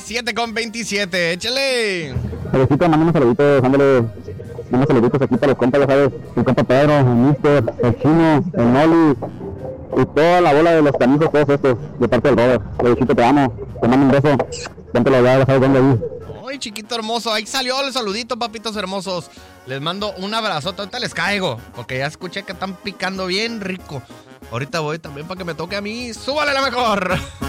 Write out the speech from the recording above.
7:27, échale. Felicito, mando unos saluditos, dándole unos saluditos aquí para los compas, ya sabes, el compa Pedro, el Mister, el Chino, el Noli y toda la bola de los canijos, todos estos, de parte del Robert. Felicito, te amo, te mando un beso, siempre lo voy a dejar donde ahí. Ay, chiquito hermoso, ahí salió el saludito, papitos hermosos. Les mando un abrazote, ahorita les caigo, porque ya escuché que están picando bien rico. Ahorita voy también para que me toque a mí. ¡Súbale la mejor!